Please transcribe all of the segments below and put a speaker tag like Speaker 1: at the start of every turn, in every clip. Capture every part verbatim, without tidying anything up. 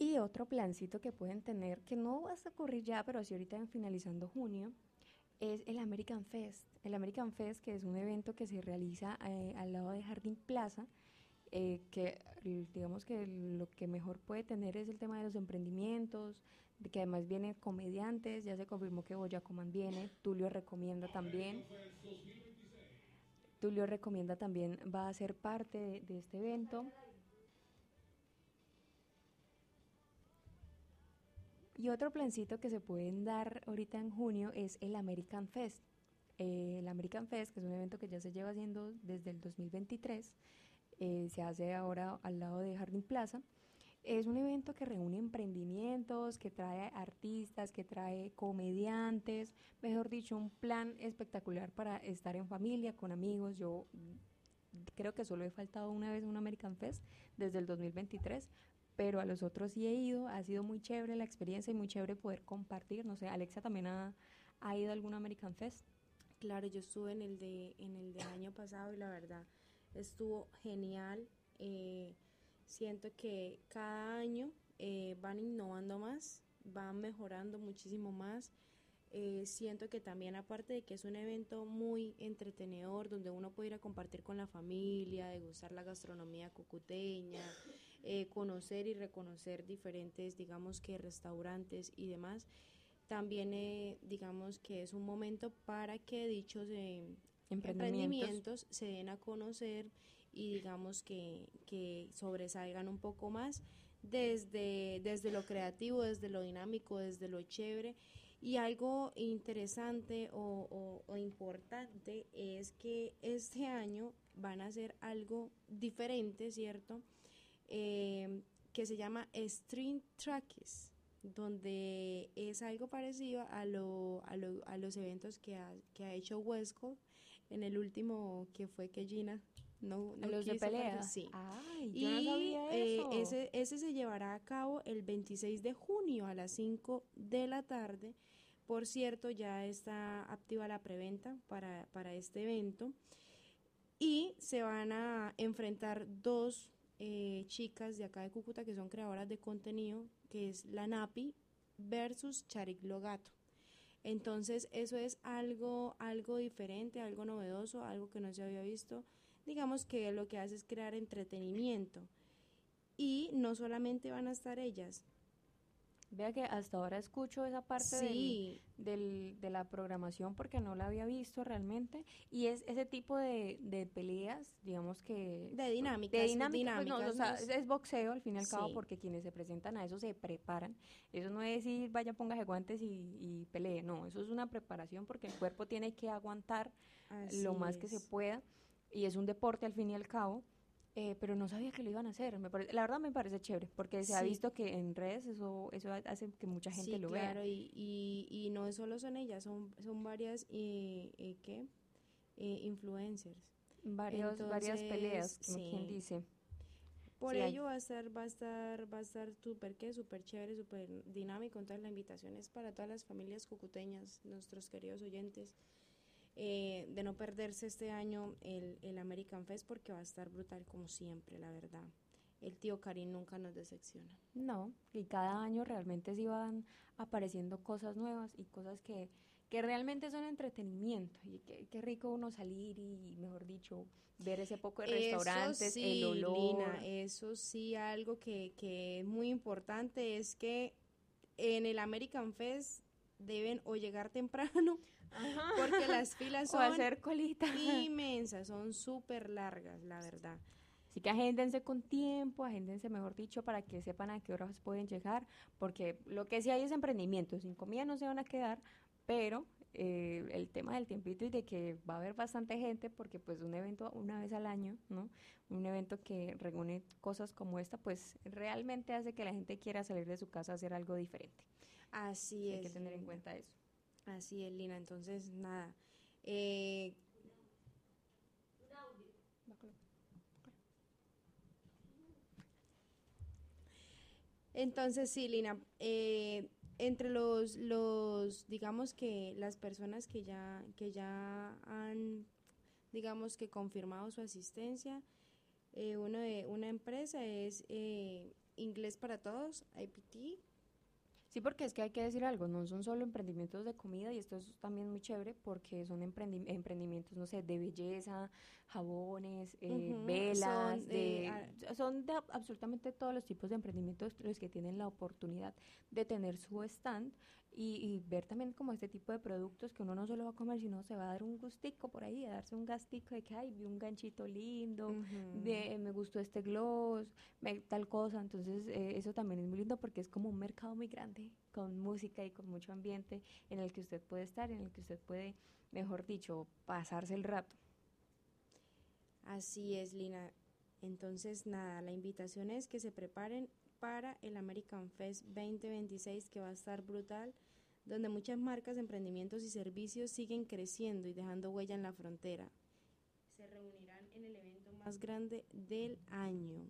Speaker 1: Y otro plancito que pueden tener, que no va a ocurrir ya, pero sí ahorita en finalizando junio, es el American Fest. El American Fest, que es un evento que se realiza eh, al lado de Jardín Plaza, eh, que digamos que lo que mejor puede tener es el tema de los emprendimientos, de que además vienen comediantes, ya se confirmó que Boyacoman viene, Tulio recomienda también. Tulio recomienda también, va a ser parte de, de este evento. Y otro plancito que se pueden dar ahorita en junio es el American Fest. Eh, el American Fest, que es un evento que ya se lleva haciendo desde el dos mil veintitrés, eh, se hace ahora al lado de Jardín Plaza. Es un evento que reúne emprendimientos, que trae artistas, que trae comediantes, mejor dicho, un plan espectacular para estar en familia, con amigos. Yo creo que solo he faltado una vez a un American Fest desde el dos mil veintitrés, pero a los otros sí he ido, ha sido muy chévere la experiencia y muy chévere poder compartir. No sé, Alexa también ha, ha ido a algún American Fest.
Speaker 2: Claro, yo estuve en el de en el del año pasado y la verdad estuvo genial. Eh, siento que cada año eh, van innovando más, van mejorando muchísimo más. Eh, siento que también aparte de que es un evento muy entretenedor donde uno puede ir a compartir con la familia, degustar la gastronomía cucuteña, eh, conocer y reconocer diferentes, digamos que restaurantes y demás, también eh, digamos que es un momento para que dichos eh,
Speaker 1: Emprendimientos.
Speaker 2: emprendimientos se den a conocer y digamos que, que sobresalgan un poco más desde, desde lo creativo, desde lo dinámico, desde lo chévere. Y algo interesante o, o, o importante es que este año van a hacer algo diferente, ¿cierto? Eh, que se llama Stream Tracks, donde es algo parecido a, lo, a, lo, a los eventos que ha, que ha hecho Westcol en el último que fue que Gina no,
Speaker 1: A
Speaker 2: no
Speaker 1: los de
Speaker 2: quiso
Speaker 1: pelea.
Speaker 2: participar. Sí.
Speaker 1: Ay, yo no
Speaker 2: Y
Speaker 1: sabía
Speaker 2: eh,
Speaker 1: eso.
Speaker 2: ese, ese se llevará a cabo el veintiséis de junio a las cinco de la tarde. Por cierto, ya está activa la preventa para, para este evento. Y se van a enfrentar dos eh, chicas de acá de Cúcuta que son creadoras de contenido, que es la Napi versus Charik Logato. Entonces eso es algo, algo diferente, algo novedoso, algo que no se había visto. Digamos que lo que hace es crear entretenimiento. Y no solamente van a estar ellas.
Speaker 1: Vea que hasta ahora escucho esa parte del,
Speaker 2: Sí,
Speaker 1: del, de la programación porque no la había visto realmente. Y es ese tipo de, de peleas, digamos que
Speaker 2: de
Speaker 1: de
Speaker 2: dinámicas,
Speaker 1: dinámica, pues no, o
Speaker 2: dinámicas, no
Speaker 1: sea, es,
Speaker 2: es,
Speaker 1: es boxeo al fin y al cabo
Speaker 2: sí,
Speaker 1: porque quienes se presentan a eso se preparan. Eso no es decir vaya, póngase guantes y, y pelee, no, eso es una preparación porque el cuerpo tiene que aguantar lo
Speaker 2: así
Speaker 1: más que se
Speaker 2: es.
Speaker 1: pueda y es un deporte al fin y al cabo. Eh, pero no sabía que lo iban a hacer. Me pare- la verdad me parece chévere, porque se ha
Speaker 2: Sí,
Speaker 1: visto que en redes eso, eso hace que mucha gente
Speaker 2: sí,
Speaker 1: lo vea.
Speaker 2: claro, y, y, y no solo son ellas, son, son varias, eh, eh, ¿qué? Eh, influencers.
Speaker 1: Varios, varias
Speaker 2: Entonces,
Speaker 1: peleas, como quien
Speaker 2: sí,
Speaker 1: dice.
Speaker 2: por
Speaker 1: Sí, hay.
Speaker 2: ello va a estar, va a estar, va a estar súper, ¿qué? Súper chévere, súper dinámico. Entonces la invitación es para todas las familias cucuteñas, nuestros queridos oyentes, eh, de no perderse este año el, el American Fest porque va a estar brutal como siempre, la verdad. El tío Karim nunca nos decepciona.
Speaker 1: No, y cada año realmente sí van apareciendo cosas nuevas y cosas que, que realmente son entretenimiento. Y qué, qué rico uno salir y, mejor dicho, ver ese poco de
Speaker 2: Eso
Speaker 1: restaurantes, el
Speaker 2: sí, Lina,
Speaker 1: olor.
Speaker 2: eso sí, algo que, que es muy importante es que en el American Fest deben o llegar temprano
Speaker 1: Ajá.
Speaker 2: porque las filas
Speaker 1: O
Speaker 2: son
Speaker 1: hacer colita.
Speaker 2: inmensas, son súper largas, la verdad.
Speaker 1: Así que agéndense con tiempo, agéndense, mejor dicho, para que sepan a qué horas pueden llegar, porque lo que sí hay es emprendimiento, sin comida no se van a quedar, pero eh, el tema del tiempito y de que va a haber bastante gente, porque pues un evento una vez al año, ¿no? Un evento que reúne cosas como esta, pues realmente hace que la gente quiera salir de su casa a hacer algo diferente.
Speaker 2: Así
Speaker 1: Sí, hay que
Speaker 2: es,
Speaker 1: tener en
Speaker 2: Lina.
Speaker 1: cuenta eso.
Speaker 2: Así es, Lina. Entonces, nada. Eh, Entonces, sí, Lina, eh, entre los, los, digamos que las personas que ya, que ya han, digamos que confirmado su asistencia, eh, uno de, una empresa es eh, Inglés para Todos, I P T.
Speaker 1: Sí, porque es que hay que decir algo, no son solo emprendimientos de comida, y esto es también muy chévere porque son emprendi emprendimientos, no sé, de belleza, jabones, eh,
Speaker 2: Ujú,
Speaker 1: velas,
Speaker 2: son,
Speaker 1: de,
Speaker 2: eh, a-
Speaker 1: son de absolutamente todos los tipos de emprendimientos los que tienen la oportunidad de tener su stand y, y ver también como este tipo de productos que uno no solo va a comer, sino se va a dar un gustico por ahí, a darse un gastico de que, ay, vi un ganchito lindo,
Speaker 2: ujú.
Speaker 1: de me gustó este gloss, me- tal cosa. Entonces eh, eso también es muy lindo porque es como un mercado muy grande, con música y con mucho ambiente en el que usted puede estar, en el que usted puede, mejor dicho, pasarse el rato.
Speaker 2: Así es, Lina. Entonces, nada, la invitación es que se preparen para el American Fest veinte veintiséis, que va a estar brutal, donde muchas marcas, emprendimientos y servicios siguen creciendo y dejando huella en la frontera. Se reunirán en el evento más grande del año.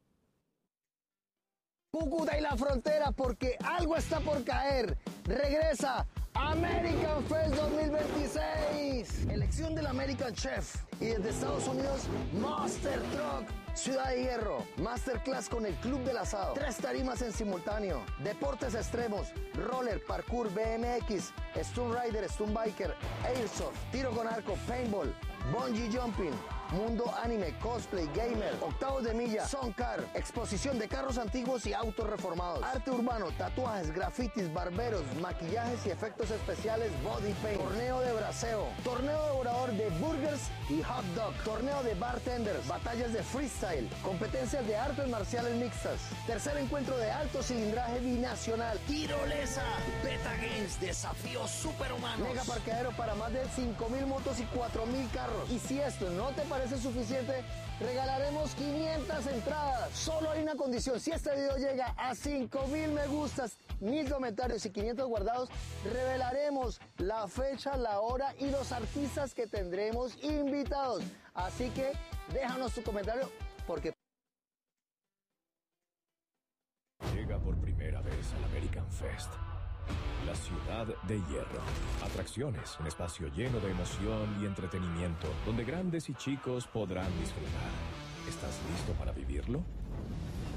Speaker 3: Cúcuta y la frontera, porque algo está por caer. Regresa American Fest dos mil veintiséis. Elección del American Chef. Y desde Estados Unidos, Master Truck. Ciudad de Hierro, Masterclass con el Club del Asado. Tres tarimas en simultáneo. Deportes extremos, roller, parkour, B M X, Stunt Rider, Stunt Biker, Airsoft, tiro con arco, paintball, bungee jumping, mundo anime, cosplay, gamer, octavos de milla, Son Car, exposición de carros antiguos y autos reformados, arte urbano, tatuajes, grafitis, barberos, maquillajes y efectos especiales, body paint, torneo de braceo, torneo devorador de burgers y hot dog, torneo de bartenders, batallas de freestyle, competencias de artes marciales mixtas, tercer encuentro de alto cilindraje binacional, tirolesa, Beta Games, desafíos superhumanos, mega parqueadero para más de cinco mil motos y cuatro mil carros. Y si esto no te parece suficiente, regalaremos quinientas entradas. Solo hay una condición: si este video llega a cinco mil me gustas, mil comentarios y quinientos guardados, revelaremos la fecha, la hora y los artistas que tendremos invitados. Así que déjanos tu comentario, porque
Speaker 4: llega por primera vez al American Fest. La ciudad de hierro. Atracciones, un espacio lleno de emoción y entretenimiento, donde grandes y chicos podrán disfrutar. ¿Estás listo para vivirlo?